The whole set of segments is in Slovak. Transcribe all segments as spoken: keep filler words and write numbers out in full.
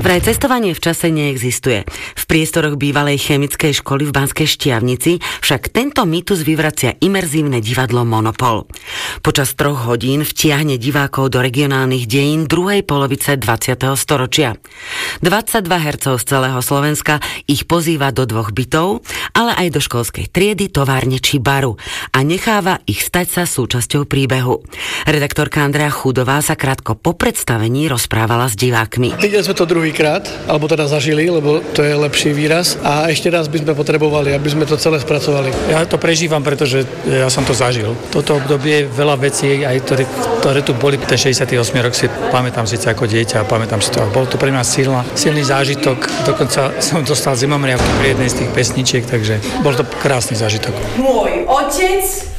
Vraj cestovanie v čase neexistuje. V priestoroch bývalej chemickej školy v Banskej Štiavnici však tento mýtus vyvracia imerzívne divadlo Monopol. Počas troch hodín vtiahne divákov do regionálnych dejín druhej polovice dvadsiateho storočia. dvadsaťdva hercov z celého Slovenska ich pozýva do dvoch bytov, ale aj do školskej triedy, továrne či baru a necháva ich stať sa súčasťou príbehu. Redaktorka Andrea Chudová sa krátko po predstavení rozprávala s divákmi. Videli sme to druhýkrát, alebo teda zažili, lebo to je lepší výraz. A ešte raz by sme potrebovali, aby sme to celé spracovali. Ja to prežívam, pretože ja som to zažil. Toto obdobie veľa vecí, aj ktoré, ktoré tu boli, ten šesťdesiaty ôsmy rok si pamätám síce ako dieťa a pamätám si to. Bol to pre mňa silná, silný zážitok. Dokonca som dostal zimomriavky pri jednej z tých pesničiek, takže bol to krásny zážitok. Môj otec,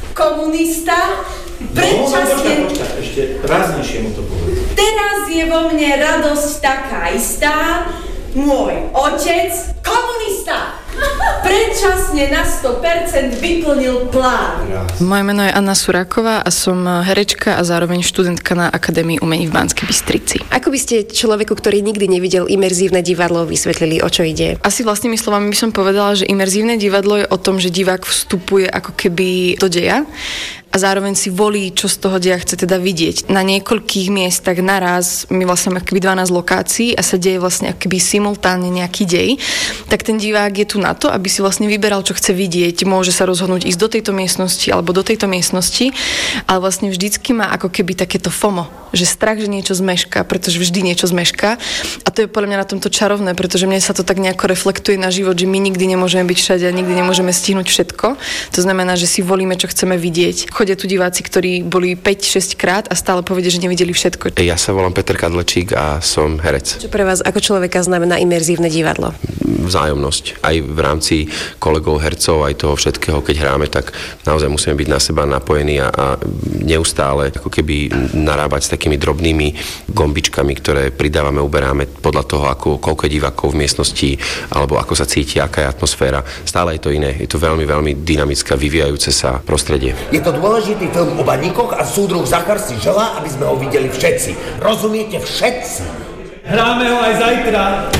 komunista, predčasne... No, počkaj, počkaj, ešte ráznejšie mu to povedal. Teraz je vo mne radosť taká istá. Môj otec, komunista, predčasne na sto percent vyplnil plán. Moje meno je Anna Suráková a som herečka a zároveň študentka na Akadémii umení v Banskej Bystrici. Ako by ste človeku, ktorý nikdy nevidel imerzívne divadlo, vysvetlili, o čo ide? Asi vlastnými slovami by som povedala, že imerzívne divadlo je o tom, že divák vstupuje ako keby do deja a zároveň si volí, čo z toho deja chce teda vidieť. Na niekoľkých miestach naraz, my vlastne máme akoby dvanásť lokácií a sa deje vlastne akoby simultánne nejaký dej, tak ten divák je tu na to, aby si vlastne vyberal, čo chce vidieť. Môže sa rozhodnúť ísť do tejto miestnosti alebo do tejto miestnosti, ale vlastne vždycky má ako keby takéto FOMO, že strach, že niečo zmešká, pretože vždy niečo zmešká. A to je podľa mňa na tomto čarovné, pretože mne sa to tak nejako reflektuje na život, že my nikdy nemôžeme byť všade a nikdy nemôžeme stihnúť všetko. To znamená, že si volíme, čo chceme vidieť. Chodia tu diváci, ktorí boli päť šesť krát a stále povedia, že nevideli všetko. Ja sa volám Peter Kadlečík a som herec. Čo pre vás ako človeka znamená imerzívne divadlo? Vzájomnosť. Aj v rámci kolegov, hercov, aj toho všetkého, keď hráme, tak naozaj musíme byť na seba napojení a, a neustále ako keby narábať s takými drobnými gombičkami, ktoré pridávame, uberáme podľa toho, ako, koľko je divákov v miestnosti, alebo ako sa cíti, aká je atmosféra. Stále je to iné. Je to veľmi, veľmi dynamické, vyvíjajúce sa prostredie. Je to dôležitý film o baníkoch a súdruh Zachar si želá, aby sme ho videli všetci. Rozumiete? Všetci. Hráme ho aj zajtra.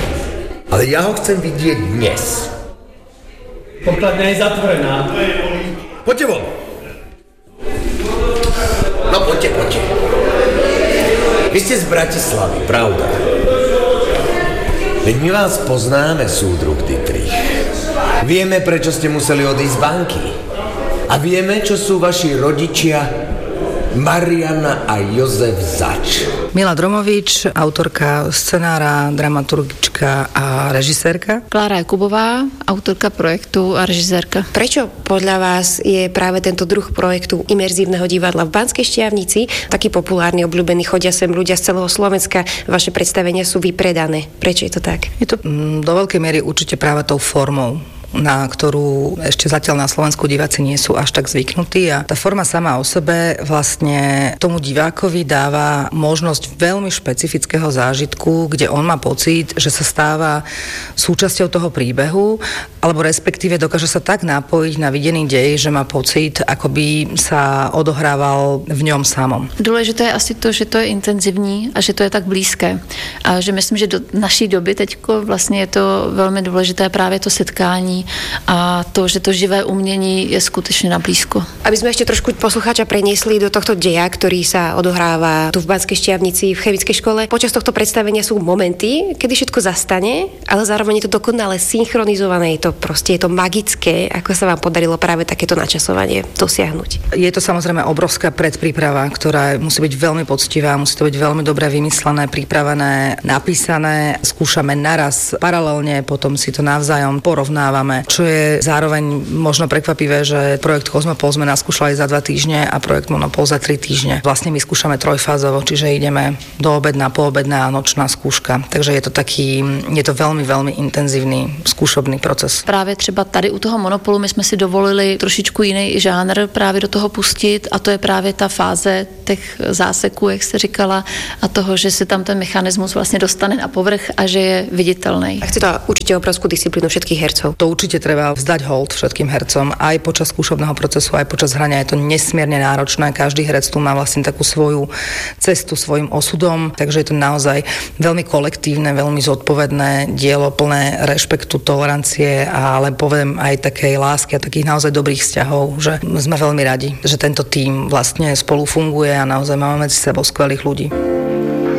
Ale ja ho chcem vidieť dnes. Pokladňa je zatvorená. Poďte von. No poďte, poďte. Vy ste z Bratislavy, pravda? Veď my vás poznáme, súdruh Dietrich. Vieme, prečo ste museli odísť z banky. A vieme, čo sú vaši rodičia Mariana a Jozef Zač. Mila Dromovič, autorka scenára, dramaturgička a režisérka. Klára Jakubová, autorka projektu a režisérka. Prečo podľa vás je práve tento druh projektu imerzívneho divadla v Banskej Štiavnici taký populárny, obľúbený, chodia sem ľudia z celého Slovenska, vaše predstavenia sú vypredané? Prečo je to tak? Je to mm, do veľkej miery určite práve tou formou, na ktorú ešte zatiaľ na Slovensku diváci nie sú až tak zvyknutí a tá forma sama o sebe vlastne tomu divákovi dáva možnosť veľmi špecifického zážitku, kde on má pocit, že sa stáva súčasťou toho príbehu, alebo respektíve dokáže sa tak napojiť na videný dej, že má pocit, ako by sa odohrával v ňom samom. Důležité je asi to, že to je intenzivní a že to je tak blízké. A že myslím, že do naší doby teďko vlastně je to velmi důležité právě to setkání a to, že to živé umění je skutečne na blízko. Aby sme ešte trošku poslucháča preniesli do tohto deja, ktorý sa odohráva tu v Banskej Štiavnici v chemickej škole. Počas tohto predstavenia sú momenty, kedy všetko zastane, ale zároveň je to dokonale synchronizované, je to proste je to magické, ako sa vám podarilo práve takéto načasovanie dosiahnuť. Je to samozrejme obrovská predpríprava, ktorá musí byť veľmi poctivá, musí to byť veľmi dobre vymyslené, pripravené, napísané, skúšame naraz paralelne, potom si to navzájom porovnávame. Čo je zároveň možno prekvapivé, že projekt Kozmopol sme naskúšali za dva týždne a projekt Monopol za tri týždne. Vlastne my skúšame trojfázovo, čiže ideme do obedná, poobedná a nočná skúška. Takže je to taký, je to veľmi, veľmi intenzívny skúšobný proces. Právě třeba tady u toho Monopolu my jsme si dovolili trošičku jiný žánr právě do toho pustit a to je právě ta fáze těch záseků, jak jste říkala, a toho, že se tam ten mechanismus vlastně vlastně dostane na povrch a že je viditelný. A chce to určite obrovskú disciplínu všetkých hercov. To určite treba vzdať hold všetkým hercom. Aj počas skúšobného procesu, aj počas hrania je to nesmierne náročné. Každý herec tu má vlastne takú svoju cestu, svojim osudom, takže je to naozaj veľmi kolektívne, veľmi zodpovedné dielo, plné rešpektu, tolerancie, ale poviem aj takej lásky a takých naozaj dobrých vzťahov, že sme veľmi radi, že tento tím vlastne spolu funguje a naozaj máme medzi sebou skvelých ľudí.